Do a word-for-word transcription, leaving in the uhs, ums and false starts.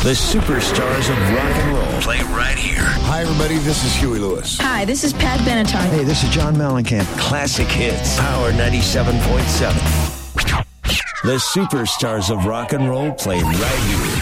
The superstars of rock and roll play right here. Hi, everybody. This is Huey Lewis. Hi, this is Pat Benatar. Hey, this is John Mellencamp. Classic hits. Power ninety-seven point seven. The superstars of rock and roll play right here.